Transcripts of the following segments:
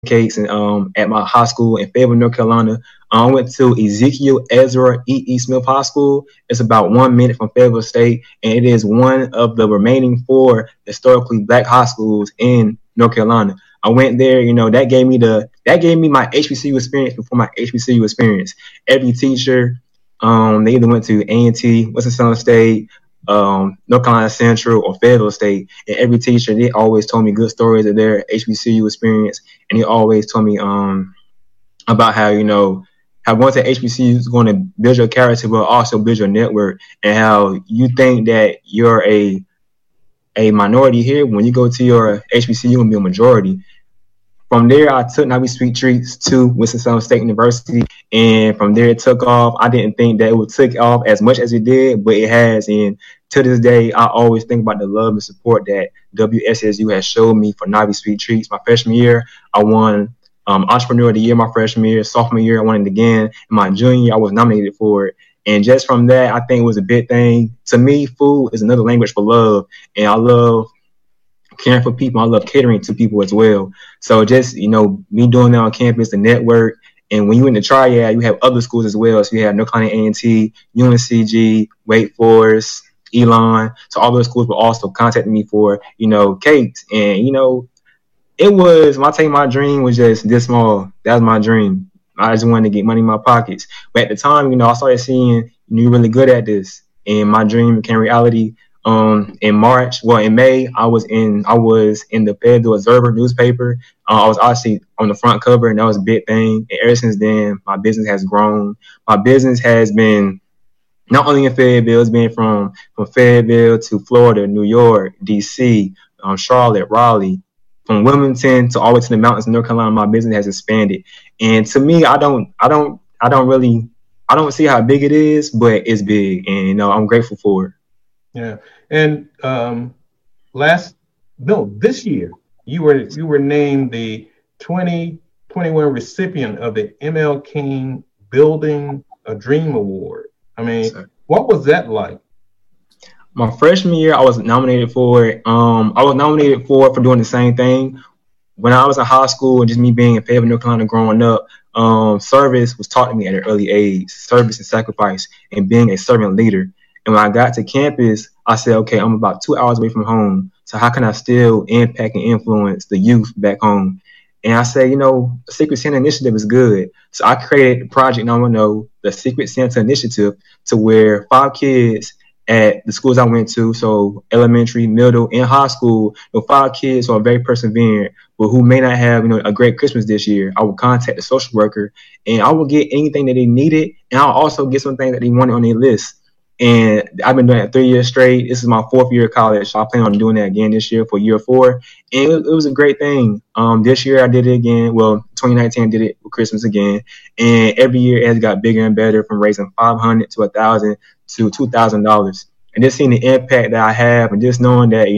cakes and at my high school in Fayetteville, North Carolina. I went to Ezekiel Ezra E. Smith High School. It's about 1 minute from Fayetteville State, and it is one of the remaining 4 historically black high schools in North Carolina. I went there, that gave me my HBCU experience before my HBCU experience. Every teacher, they either went to A&T, Winston-Salem State, North Carolina Central, or Fayetteville State, and every teacher, they always told me good stories of their HBCU experience, and they always told me about how how going to HBCU is going to build your character, but also build your network, and how you think that you're a minority here. When you go to your HBCU, you're going to be a majority. From there, I took Navy Sweet Treats to Winston-Salem State University, and from there it took off. I didn't think that it would take off as much as it did, but it has. And to this day, I always think about the love and support that WSSU has showed me for Navy Sweet Treats. My freshman year, I won Entrepreneur of the Year my freshman year. Sophomore year, I won it again. In my junior year, I was nominated for it. And just from that, I think it was a big thing. To me, food is another language for love, and I love caring for people. I love catering to people as well. So just, me doing that on campus, the network. And when you in the triad, you have other schools as well. So you have North Carolina A&T, UNCG, Wake Forest, Elon. So all those schools were also contacting me for, cakes. And, my dream was just this small. That was my dream. I just wanted to get money in my pockets. But at the time, I started seeing you're really good at this. And my dream became reality. In May, I was in the Fayetteville Observer newspaper. I was actually on the front cover, and that was a big thing. And ever since then, my business has grown. My business has been not only in Fayetteville, it's been from Fayetteville to Florida, New York, DC, Charlotte, Raleigh, from Wilmington to all the way to the mountains of North Carolina. My business has expanded, and to me, I don't see how big it is, but it's big, and I'm grateful for it. Yeah, and this year you were named the 2021 recipient of the ML King Building a Dream Award. I mean, what was that like? My freshman year, I was nominated for it. I was nominated for doing the same thing. When I was in high school and just me being in Fayetteville, North Carolina, growing up, service was taught to me at an early age, service and sacrifice, and being a servant leader. And when I got to campus, I said, okay, I'm about 2 hours away from home. So how can I still impact and influence the youth back home? And I said, the Secret Santa Initiative is good. So I created the project the Secret Santa Initiative, to where 5 kids at the schools I went to, so elementary, middle, and high school, 5 kids who are very perseverant, but who may not have, a great Christmas this year. I would contact the social worker, and I would get anything that they needed, and I'll also get something that they wanted on their list. And I've been doing it 3 years straight. This is my 4th year of college, so I plan on doing that again this year for year 4. And it was a great thing. This year I did it again. Well, 2019 I did it for Christmas again. And every year it has got bigger and better, from raising $500 to $1,000 to $2,000. And just seeing the impact that I have, and just knowing that,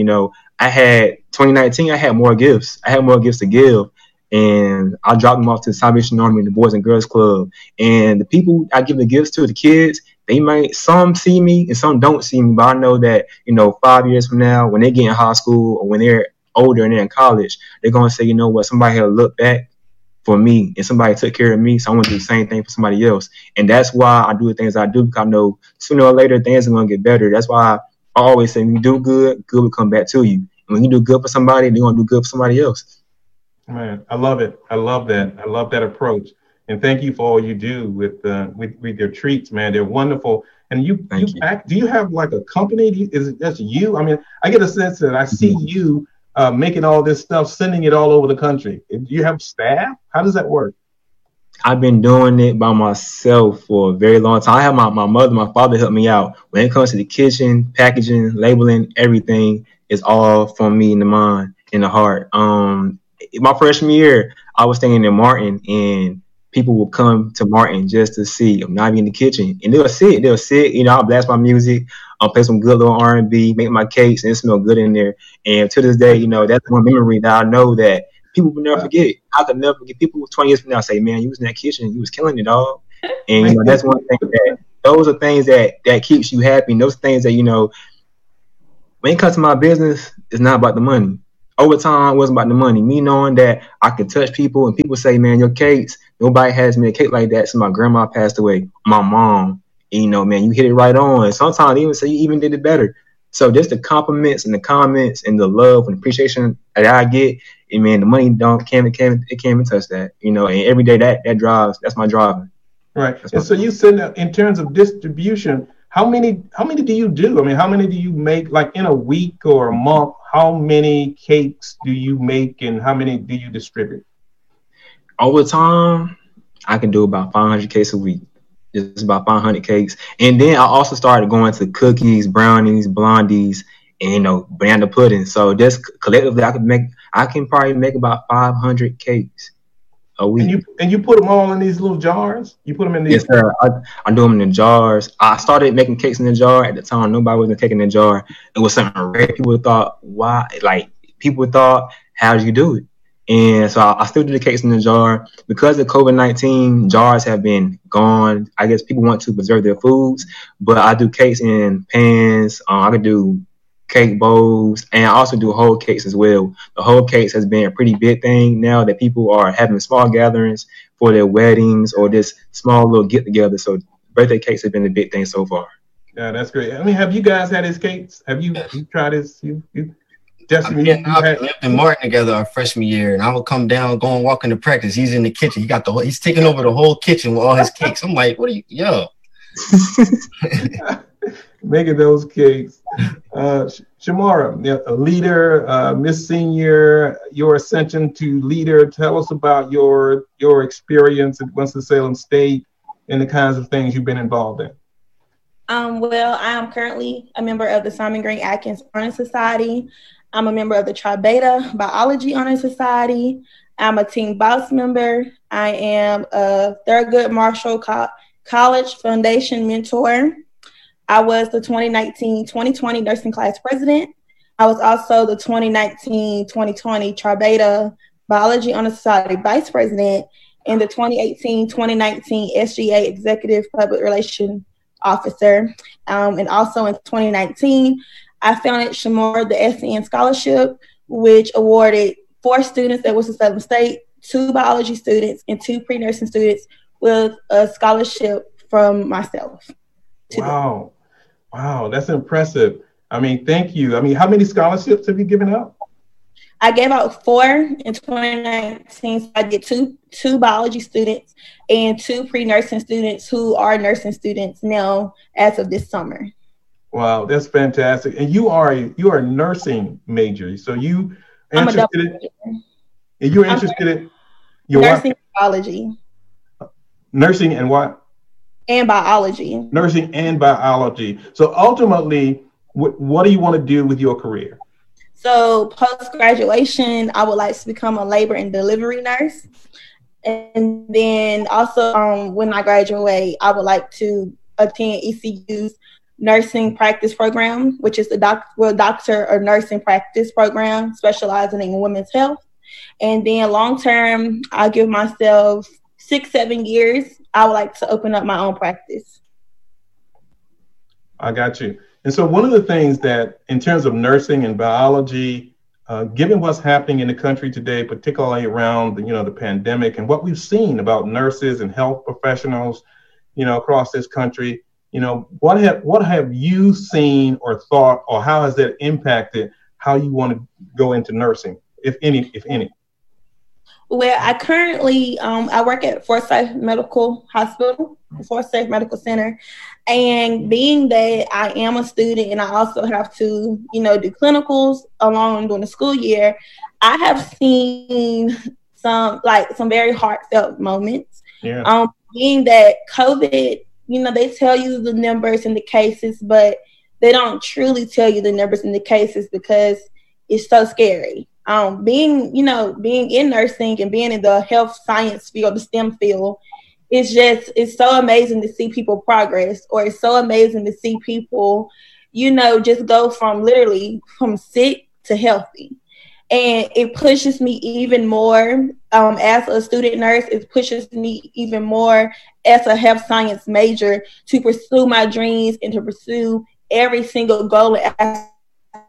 2019 I had more gifts. I had more gifts to give. And I dropped them off to the Salvation Army and the Boys and Girls Club. And the people I give the gifts to, the kids, some see me and some don't see me, but I know that, 5 years from now, when they get in high school or when they're older and they're in college, they're going to say, somebody had to look back for me and somebody took care of me, so I want to do the same thing for somebody else. And that's why I do the things I do, because I know sooner or later things are going to get better. That's why I always say, when you do good, good will come back to you. And when you do good for somebody, they're going to do good for somebody else. Man, I love it. I love that. I love that approach. And thank you for all you do with your treats, man. They're wonderful. And do you have like a company? Is it just you? I mean, I get a sense that I see you making all this stuff, sending it all over the country. Do you have staff? How does that work? I've been doing it by myself for a very long time. I have my mother, my father help me out. When it comes to the kitchen, packaging, labeling, everything is all from me in the mind, in the heart. My freshman year, I was staying in Martin, and people will come to Martin just to see I'm not in the kitchen, and they'll sit. I'll blast my music, I'll play some good little R&B, make my cakes, and it smells good in there. And to this day, that's one memory that I know that people will never forget. I could never forget. People 20 years from now say, "Man, you was in that kitchen, you was killing it, dog." And that's one thing those are things that keeps you happy. And those things that when it comes to my business, it's not about the money. over time, it wasn't about the money. Me knowing that I could touch people, and people say, "Man, your cakes, nobody has made a cake like that since my grandma passed away." My mom, man, you hit it right on. And sometimes they even say you even did it better. So just the compliments and the comments and the love and appreciation that I get, and man, the money can't even touch that. And every day that drives, that's my driving. Right. And so you said in terms of distribution, how many do you do? I mean, how many do you make, like in a week or a month? How many cakes do you make, and how many do you distribute? Over time, I can do about 500 cakes a week. Just about 500 cakes. And then I also started going to cookies, brownies, blondies, and banana pudding. So just collectively, I can probably make about 500 cakes a week. And you put them all in these little jars? You put them in these? Yes, sir. I do them in jars. I started making cakes in the jar. At the time, nobody was making a jar. It was something rare. People thought, why? Like, people thought, how do you do it? And so I still do the cakes in the jar. Because of COVID-19, jars have been gone. I guess people want to preserve their foods, but I do cakes in pans. I could do cake bowls, and I also do whole cakes as well. The whole cakes has been a pretty big thing now that people are having small gatherings for their weddings or this small little get together. So birthday cakes have been a big thing so far. Yeah, that's great. I mean, have you guys had his cakes? Have you tried this? Me and I lived in Martin together our freshman year, and I would come down, go and walk into practice. He's in the kitchen. He's taking over the whole kitchen with all his cakes. I'm like, what are you, yo? Making those cakes. Shamara, a leader, Miss Senior, your ascension to leader. Tell us about your experience at Winston-Salem State and the kinds of things you've been involved in. Well, I am currently a member of the Simon Green Atkins Honor Society. I'm a member of the Tri Beta Biology Honor Society. I'm a Team Boss member. I am a Thurgood Marshall College Foundation mentor. I was the 2019-2020 nursing class president. I was also the 2019-2020 Tri Beta Biology Honor Society vice president and the 2018-2019 SGA executive public relations officer. And also in 2019, I founded Shamar the SCN Scholarship, which awarded 4 students at Winston-Salem State, 2 biology students, and 2 pre-nursing students with a scholarship from myself. Wow. Wow, that's impressive. I mean, thank you. I mean, how many scholarships have you given out? I gave out 4 in 2019. So I did two biology students and 2 pre-nursing students who are nursing students now as of this summer. Wow, that's fantastic. And you are a nursing major. So you're interested in your nursing and biology. Nursing and what? And biology. Nursing and biology. So ultimately, what do you want to do with your career? So post-graduation, I would like to become a labor and delivery nurse. And then also when I graduate, I would like to attend ECU's nursing practice program, which is the doctor or nursing practice program specializing in women's health. And then long-term, I'll give myself 6-7 years. I would like to open up my own practice. I got you. And so one of the things that in terms of nursing and biology, given what's happening in the country today, particularly around the pandemic and what we've seen about nurses and health professionals, across this country, what have you seen or thought, or how has that impacted how you want to go into nursing, if any? Well, I currently, I work at Forsyth Medical Hospital, Forsyth Medical Center. And being that I am a student and I also have to, do clinicals along during the school year, I have seen some very heartfelt moments. Yeah. Being that COVID, they tell you the numbers and the cases, but they don't truly tell you the numbers and the cases because it's so scary. Being in nursing and being in the health science field, the STEM field, it's so amazing to see people progress, or it's so amazing to see people, just go from sick to healthy. And it pushes me even more as a student nurse. It pushes me even more as a health science major to pursue my dreams and to pursue every single goal and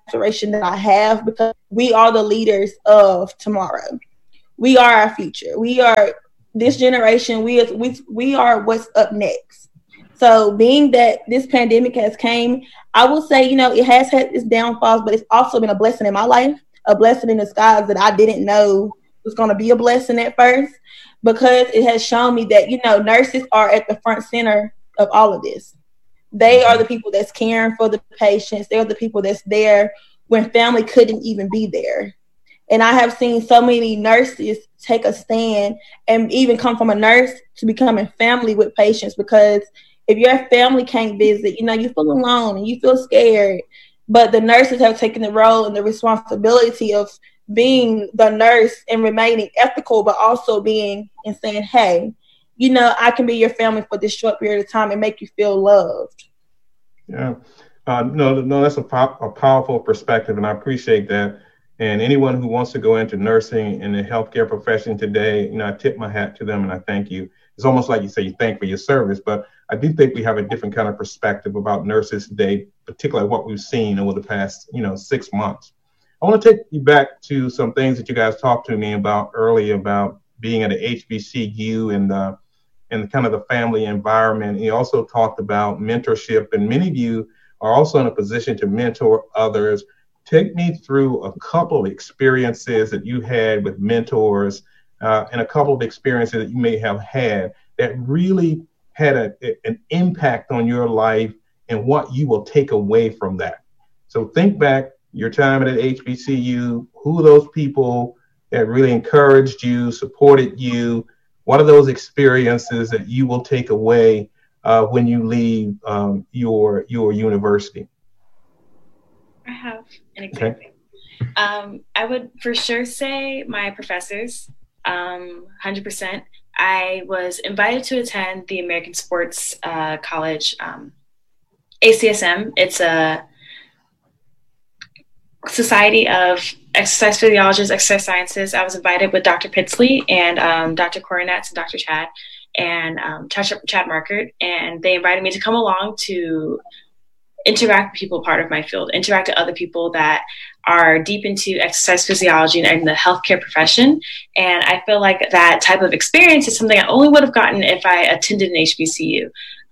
aspiration that I have, because we are the leaders of tomorrow. We are our future. We are this generation. We are what's up next. So being that this pandemic has came, I will say, you know, it has had its downfalls, but it's also been a blessing in my life, a blessing in disguise that I didn't know was going to be a blessing at first, because it has shown me that, you know, nurses are at the front center of all of this. They are the people that's caring for the patients. They're the people that's there when family couldn't even be there. And I have seen so many nurses take a stand and even come from a nurse to becoming family with patients, because if your family can't visit, you know, you feel alone and you feel scared. But the nurses have taken the role and the responsibility of being the nurse and remaining ethical, but also being and saying, hey, you know, I can be your family for this short period of time and make you feel loved. Yeah. No, that's a powerful perspective, and I appreciate that. And anyone who wants to go into nursing and the healthcare profession today, you know, I tip my hat to them and I thank you. It's almost like you say you thank for your service, but I do think we have a different kind of perspective about nurses today, particularly what we've seen over the past, 6 months. I want to take you back to some things that you guys talked to me about earlier about being at a HBCU and kind of the family environment. You also talked about mentorship, and many of you are also in a position to mentor others. Take me through a couple of experiences that you had with mentors and a couple of experiences that you may have had that really had an impact on your life and what you will take away from that. So think back your time at HBCU, who are those people that really encouraged you, supported you? What are those experiences that you will take away when you leave your university? I have an example. Okay. I would for sure say my professors, 100%. I was invited to attend the American Sports College, ACSM. It's a Society of Exercise Physiologists, Exercise Sciences. I was invited with Dr. Pitsley and Dr. Coronetz and Dr. Chad and Chad Markert, and they invited me to come along to interact with people part of my field, interact with other people that are deep into exercise physiology and the healthcare profession. And I feel like that type of experience is something I only would have gotten if I attended an HBCU.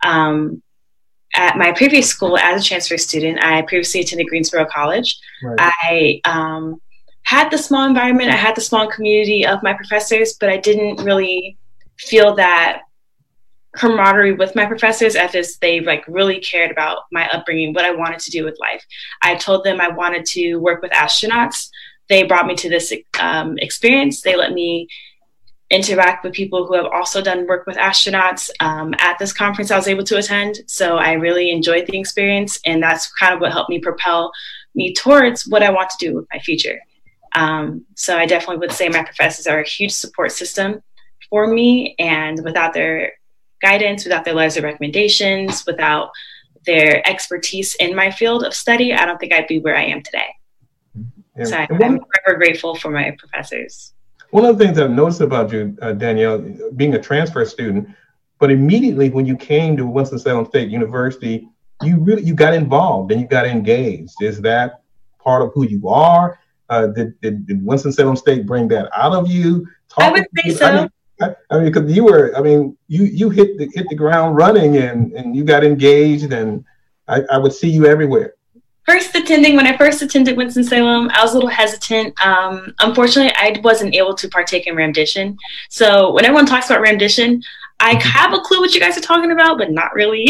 At my previous school as a transfer student, I previously attended Greensboro College. Right. I had the small environment, I had the small community of my professors, but I didn't really feel that camaraderie with my professors as they really cared about my upbringing, what I wanted to do with life. I told them I wanted to work with astronauts. They brought me to this experience. They let me interact with people who have also done work with astronauts at this conference I was able to attend. So I really enjoyed the experience, and that's kind of what helped me propel me towards what I want to do with my future. So I definitely would say my professors are a huge support system for me, and without their guidance, without their letters of recommendations, without their expertise in my field of study, I don't think I'd be where I am today. Yeah. So I'm forever grateful for my professors. One of the things I've noticed about you, Danielle, being a transfer student, but immediately when you came to Winston-Salem State University, you got involved and you got engaged. Is that part of who you are? Did Winston-Salem State bring that out of you? I would say so. I mean, because you hit the ground running and you got engaged, and I would see you everywhere. When I first attended Winston-Salem, I was a little hesitant. Unfortunately, I wasn't able to partake in rendition. So when everyone talks about rendition, I have a clue what you guys are talking about, but not really.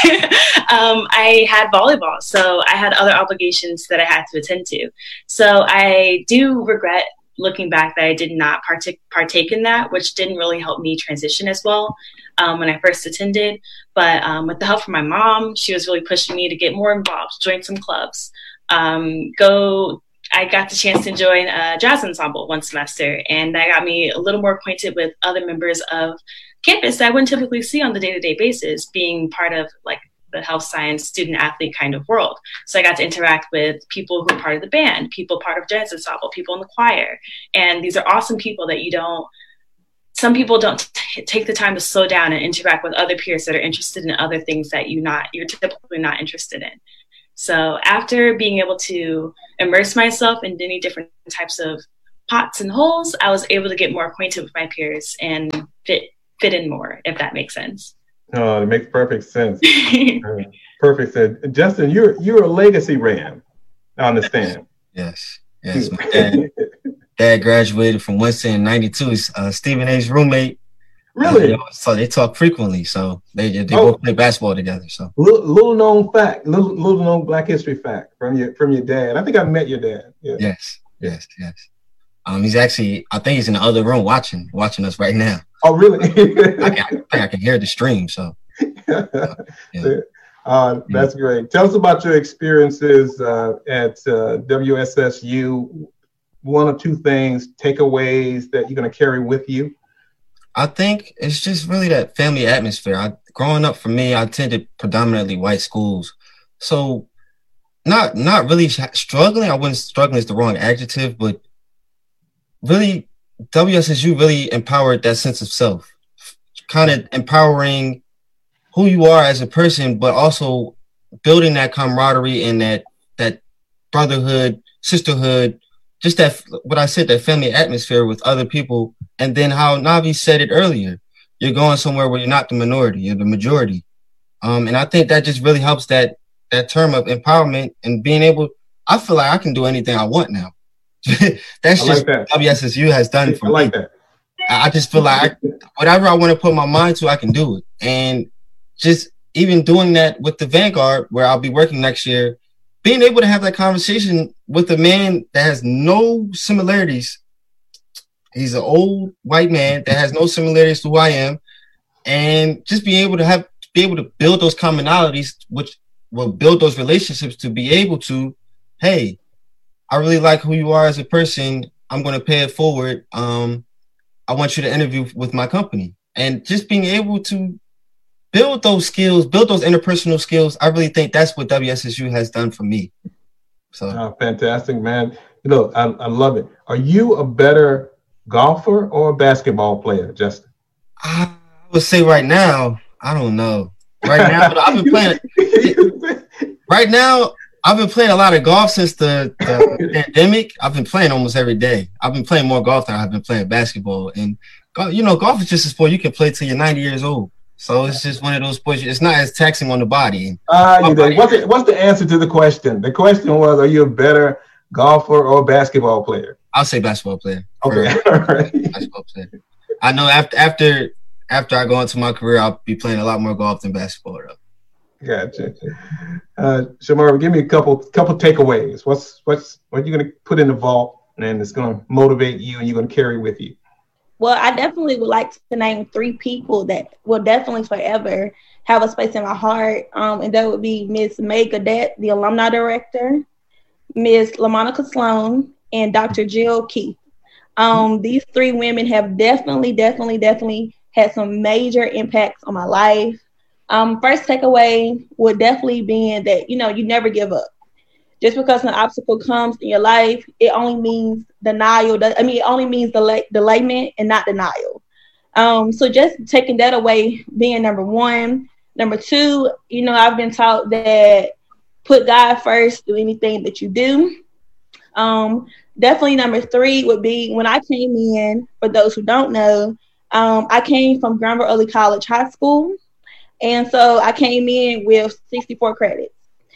I had volleyball, so I had other obligations that I had to attend to. So I do regret, looking back, that I did not partake in that, which didn't really help me transition as well when I first attended. But with the help from my mom, she was really pushing me to get more involved, join some clubs, I got the chance to join a jazz ensemble one semester, and that got me a little more acquainted with other members of campus that I wouldn't typically see on the day-to-day basis, being part of the health science student athlete kind of world. So I got to interact with people who are part of the band, people part of jazz ensemble, people in the choir. And these are awesome people that some people don't take the time to slow down and interact with other peers that are interested in other things that you're typically not interested in. So after being able to immerse myself in many different types of pots and holes, I was able to get more acquainted with my peers and fit in more, if that makes sense. Oh, it makes perfect sense. Perfect sense. Justin, you're a legacy Ram. I understand. Yes. My dad graduated from Winston in '92. He's Stephen A's roommate. Really? So they talk frequently. So they both play basketball together. So little known fact, little known Black history fact from your dad. I think I met your dad. Yeah. Yes. He's actually, I think he's in the other room watching us right now. Oh, really? I think I can hear the stream. So that's great. Tell us about your experiences at WSSU. One or two things, takeaways that you're going to carry with you. I think it's just really that family atmosphere. Growing up for me, I attended predominantly white schools. So not really struggling. I wouldn't struggling is the wrong adjective, but really WSSU really empowered that sense of self, kind of empowering who you are as a person, but also building that camaraderie and that brotherhood, sisterhood, just that, what I said, that family atmosphere with other people. And then how Navi said it earlier, you're going somewhere where you're not the minority, you're the majority. And I think that just really helps that term of empowerment and being able, I feel like I can do anything I want now. That's just what WSSU has done for me. That. I just feel like whatever I want to put my mind to, I can do it. And just even doing that with the Vanguard, where I'll be working next year, being able to have that conversation with a man that has no similarities. He's an old white man that has no similarities to who I am. And just being able to build those commonalities, which will build those relationships to be able to, hey, I really like who you are as a person. I'm going to pay it forward. I want you to interview with my company. And just being able to build those skills, build those interpersonal skills, I really think that's what WSSU has done for me. So fantastic, man. I love it. Are you a better golfer or a basketball player, Justin? I would say right now, I don't know. Right now, but I've been playing. Right now, I've been playing a lot of golf since the pandemic. I've been playing almost every day. I've been playing more golf than I've been playing basketball. And golf is just a sport you can play till you're 90 years old. So it's just one of those sports. It's not as taxing on the body. What's the answer to the question? The question was, are you a better golfer or basketball player? I'll say basketball player. Okay. All right. Basketball player. I know after I go into my career, I'll be playing a lot more golf than basketball. Though. Gotcha. Shamara, give me a couple takeaways. What are you going to put in the vault and it's going to motivate you and you're going to carry with you? Well, I definitely would like to name 3 people that will definitely forever have a space in my heart. And that would be Ms. May Gadet, the alumni director, Ms. LaMonica Sloan, and Dr. Jill Keith. These 3 women have definitely had some major impacts on my life. First takeaway would definitely be that, you never give up. Just because an obstacle comes in your life, it only means denial. It only means delayment and not denial. So just taking that away being number 1. Number 2, I've been taught that put God first, do anything that you do. Definitely number 3 would be when I came in, for those who don't know, I came from Granville Early College High School. And so I came in with 64 credits.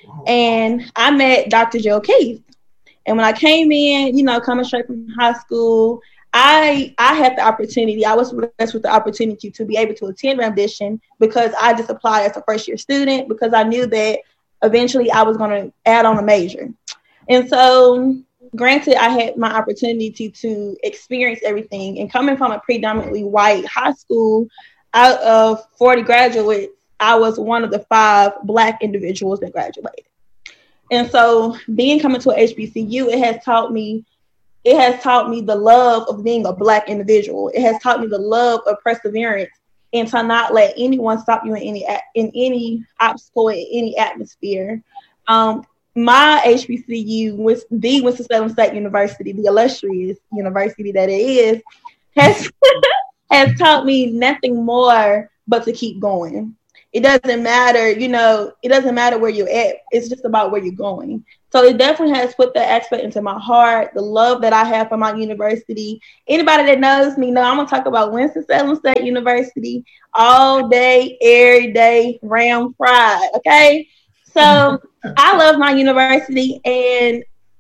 And I met Dr. Jill Keith. And when I came in, coming straight from high school, I had the opportunity. I was blessed with the opportunity to be able to attend Rendition because I just applied as a first-year student because I knew that eventually I was going to add on a major. And so, granted, I had my opportunity to experience everything. And coming from a predominantly white high school, out of 40 graduates, I was one of the 5 Black individuals that graduated. And so coming to a HBCU, it has taught me the love of being a Black individual. It has taught me the love of perseverance and to not let anyone stop you in any obstacle, in any atmosphere. My HBCU was the Winston-Salem State University, the illustrious university that it is, has taught me nothing more but to keep going. it doesn't matter, it doesn't matter where you're at. It's just about where you're going. So it definitely has put that aspect into my heart, the love that I have for my university. Anybody that knows me know I'm going to talk about Winston-Salem State University all day, every day, Ram Pride, okay? So I love my university, and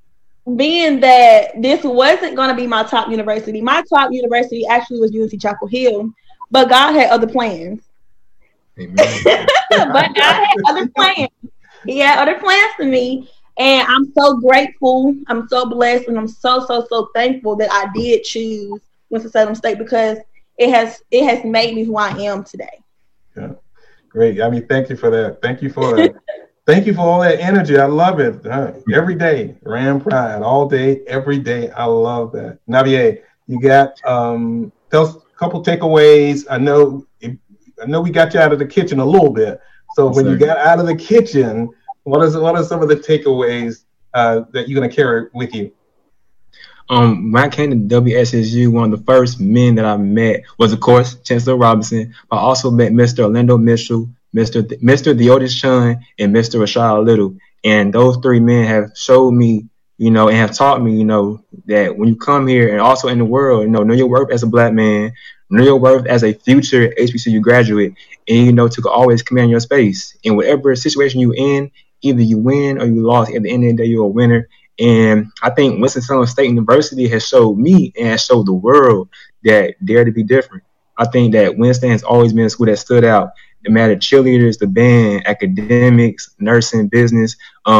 being that this wasn't going to be my top university actually was UNC Chapel Hill, but God had other plans. Amen. But God had other plans. He had other plans for me. And I'm so grateful. I'm so blessed. And I'm so thankful that I did choose Winston-Salem State, because it has made me who I am today. Yeah. Great. I mean, thank you for that. Thank you for that. Thank you for all that energy. I love it. Every day, Ram Pride, all day, every day. I love that. Navier, you got tell us a couple takeaways. I know we got you out of the kitchen a little bit. So when you got out of the kitchen, what are some of the takeaways that you're going to carry with you? When I came to WSSU, one of the first men that I met was, of course, Chancellor Robinson. I also met Mr. Orlando Mitchell, Mr. Theodis Chun, and Mr. Rashad Little. And those three men have showed me, and have taught me, that when you come here and also in the world, know your worth as a Black man, know your worth as a future HBCU graduate, and, to always command your space. In whatever situation you're in, either you win or you lost, at the end of the day, you're a winner. And I think Winston-Salem State University has showed me and has showed the world that dare to be different. I think that Winston has always been a school that stood out. No matter cheerleaders, the band, academics, nursing, business,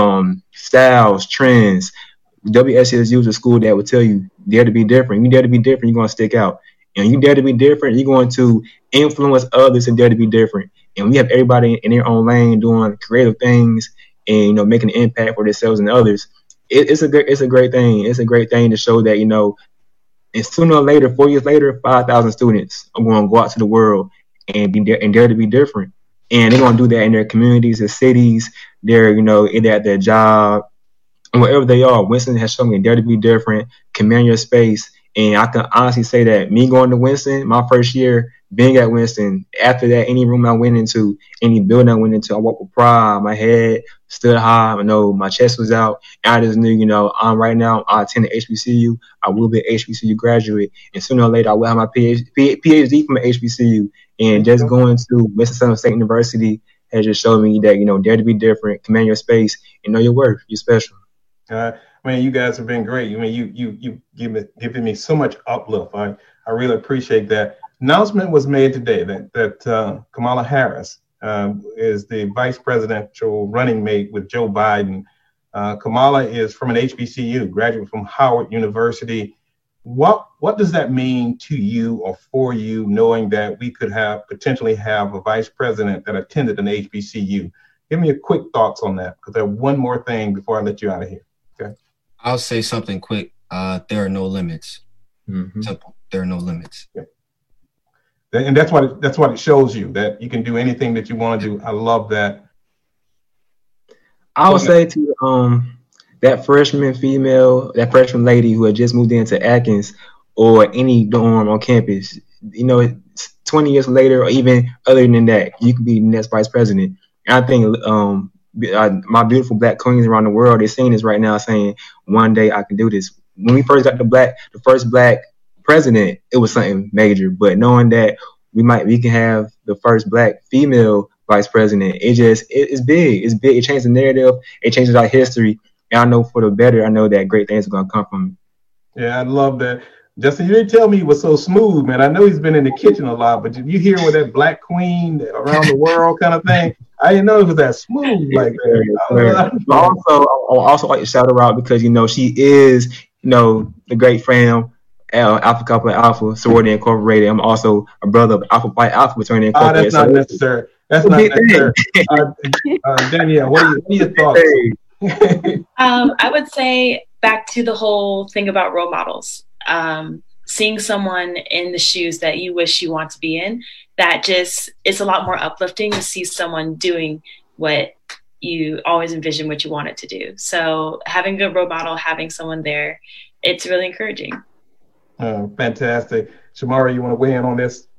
styles, trends. WSSU is a school that would tell you, dare to be different. You dare to be different, you're going to stick out. And you dare to be different, you're going to influence others and dare to be different. And we have everybody in their own lane doing creative things and, making an impact for themselves and others. It's a great thing. It's a great thing to show that, and sooner or later, 4 years later, 5,000 students are going to go out to the world and dare to be different. And they're going to do that in their communities, their cities, either at their job, wherever they are. Winston has shown me dare to be different, command your space. And I can honestly say that me going to Winston, my first year being at Winston, after that, any room I went into, any building I went into, I walked with pride. My head stood high. I know my chest was out. And I just knew, right now, I attend HBCU. I will be an HBCU graduate. And sooner or later, I will have my PhD from an HBCU. And just going to Winston-Salem State University has just showed me that, dare to be different, command your space, and know your worth. You're special. You guys have been great. You giving me so much uplift. I really appreciate that. Announcement was made today that Kamala Harris is the vice presidential running mate with Joe Biden. Kamala is from an HBCU, graduate from Howard University. What does that mean to you or for you, knowing that we could potentially have a vice president that attended an HBCU? Give me a quick thoughts on that, because I have one more thing before I let you out of here. Okay. I'll say something quick. There are no limits. Mm-hmm. Simple. There are no limits. Yeah. And that's what it shows you, that you can do anything that you want to do. I love that. I would say to that freshman lady who had just moved into Atkins or any dorm on campus, 20 years later or even other than that, you could be the next vice president. And I think my beautiful Black queens around the world, they're seeing this right now, saying, one day I can do this. When we first got the first Black president, it was something major. But knowing that we can have the first Black female vice president, it's big. It's big. It changes the narrative. It changes our history. And I know for the better, I know that great things are going to come from it. Yeah, I love that. Justin, you didn't tell me he was so smooth, man. I know he's been in the kitchen a lot, but did you hear with that Black queen around the world kind of thing? I didn't know it was that smooth like that. I'll also like to shout her out because, she is, the great fam, Alpha Kappa Alpha Sorority Incorporated. I'm also a brother of Alpha Pi Alpha Fraternity Incorporated. That's not necessary. That's not necessary. Danielle, what are your thoughts? I would say back to the whole thing about role models. Seeing someone in the shoes that you wish you want to be in, it's a lot more uplifting to see someone doing what you always envision what you wanted to do. So having a good role model, having someone there, it's really encouraging. Fantastic. Shamari, you want to weigh in on this?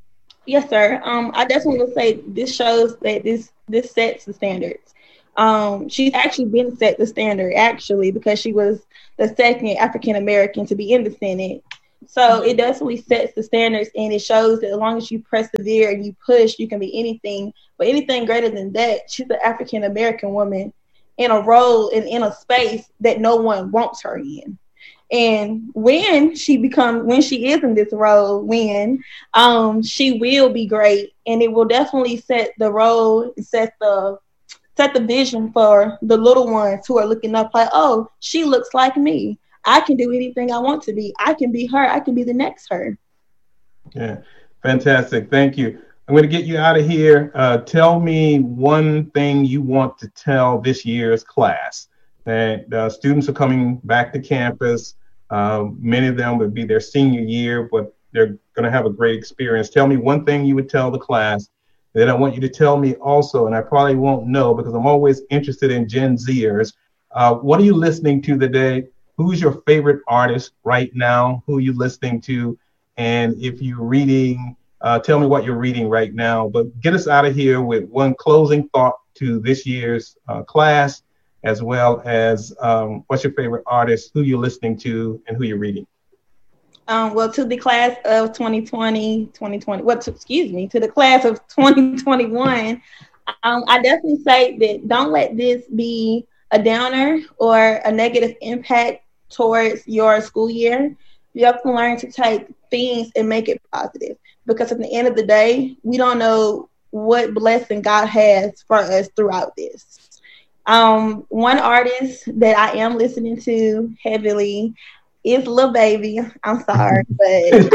Yes, sir. I definitely would say this shows that this sets the standards. She's actually been set the standard actually because she was the second African American to be in the Senate. So it definitely sets the standards, and it shows that as long as you persevere and you push, you can be anything. But anything greater than that, she's an African American woman in a role and in a space that no one wants her in. And when she is in this role, she will be great, and it will definitely set the role, set the vision for the little ones who are looking up like, oh, she looks like me. I can do anything I want to be. I can be her. I can be the next her. Yeah, fantastic. Thank you. I'm going to get you out of here. Tell me one thing you want to tell this year's class. That students are coming back to campus. Many of them would be their senior year, but they're going to have a great experience. Tell me one thing you would tell the class. Then I want you to tell me also, and I probably won't know because I'm always interested in Gen Zers. What are you listening to today? Who's your favorite artist right now? Who are you listening to? And if you're reading, tell me what you're reading right now. But get us out of here with one closing thought to this year's class, as well as what's your favorite artist, who you're listening to, and who you're reading. Well, to the class of 2020, to the class of 2021, I definitely say that don't let this be a downer or a negative impact towards your school year. You have to learn to take things and make it positive, because at the end of the day, we don't know what blessing God has for us throughout this. One artist that I am listening to heavily is Lil Baby. I'm sorry, but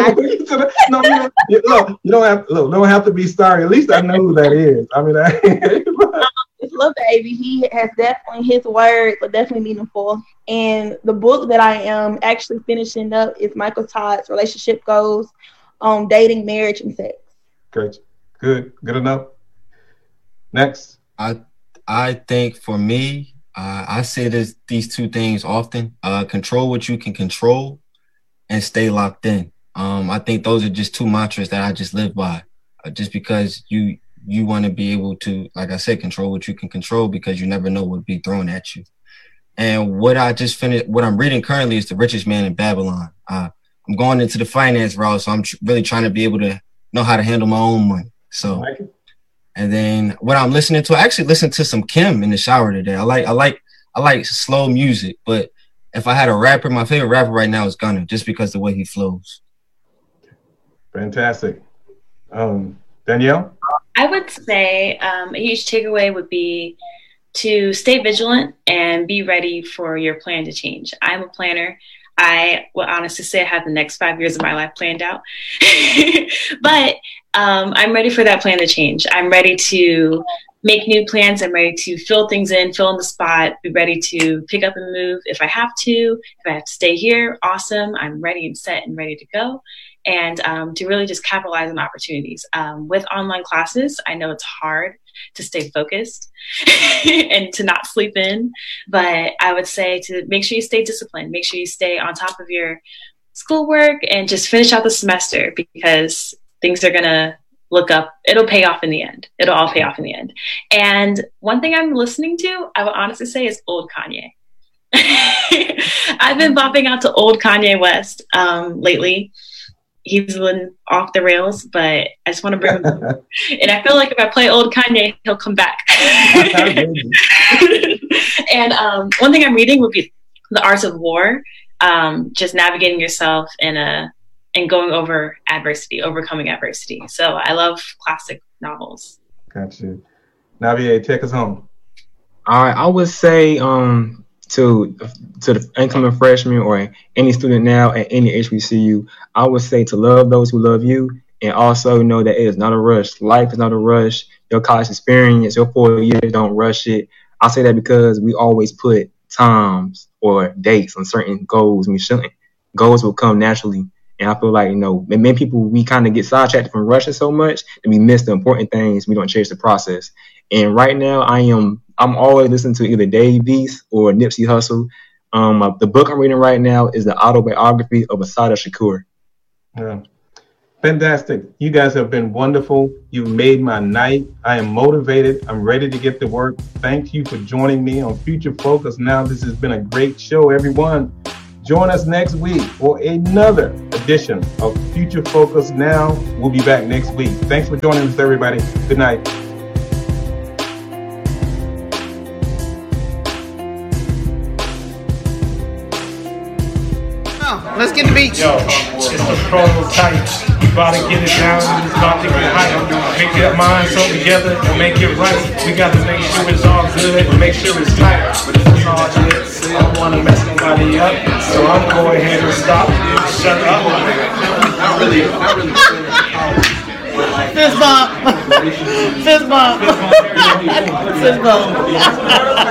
you don't have to be sorry. At least I know who that is. I mean, it's Lil Baby. He has definitely, his words are definitely meaningful. And the book that I am actually finishing up is Michael Todd's Relationship Goals on Dating, Marriage, and Sex. Great. Good enough. Next. I think for me, I say these two things often. Control what you can control and stay locked in. I think those are just two mantras that I just live by. Just because you want to be able to, like I said, control what you can control, because you never know what will be thrown at you. And what I'm reading currently is The Richest Man in Babylon. I'm going into the finance route, so I'm really trying to be able to know how to handle my own money. So, and then what I'm listening to, I actually listened to some Kim in the shower today. I like slow music, but if I had a rapper, my favorite rapper right now is Gunna, just because of the way he flows. Fantastic. Danielle? I would say a huge takeaway would be to stay vigilant and be ready for your plan to change. I'm a planner. I will honestly say I have the next 5 years of my life planned out. But I'm ready for that plan to change. I'm ready to make new plans. I'm ready to fill things in, fill in the spot, be ready to pick up and move if I have to. If I have to stay here, awesome. I'm ready and set and ready to go. And to really just capitalize on opportunities. With online classes, I know it's hard to stay focused and to not sleep in, but I would say to make sure you stay disciplined, make sure you stay on top of your schoolwork and just finish out the semester, because things are going to look up. It'll pay off in the end. It'll all pay off in the end. And one thing I'm listening to, I would honestly say, is old Kanye. I've been bopping out to old Kanye West lately. He's been off the rails, but I just want to bring him back. And I feel like if I play old Kanye, he'll come back. And one thing I'm reading would be The Art of War, just navigating yourself and going over adversity, overcoming adversity. So I love classic novels. Gotcha. Navier, take us home. All right, I would say to the incoming freshman or any student now at any HBCU, I would say to love those who love you, and also know that it is not a rush. Life is not a rush. Your college experience, your 4 years, don't rush it. I say that because we always put times or dates on certain goals, and we shouldn't. Goals will come naturally. And I feel like, many people, we kind of get sidetracked from rushing so much that we miss the important things. We don't chase the process. And right now, I'm always listening to either Dave East or Nipsey Hussle. The book I'm reading right now is the autobiography of Assata Shakur. Yeah. Fantastic. You guys have been wonderful. You've made my night. I am motivated. I'm ready to get to work. Thank you for joining me on Future Focus Now. This has been a great show, everyone. Join us next week for another edition of Future Focus Now. We'll be back next week. Thanks for joining us, everybody. Good night. Let's get the beach. Yo, it's the prototype. You about to get it down. You about to get hype. Make your mind so together and make it right. We got to make sure it's all good and make sure it's tight. But it's all good. I don't want to mess nobody up, so I'm going ahead and stop. Shut up. Not really. Fist bump. Fist bump. Fist bump.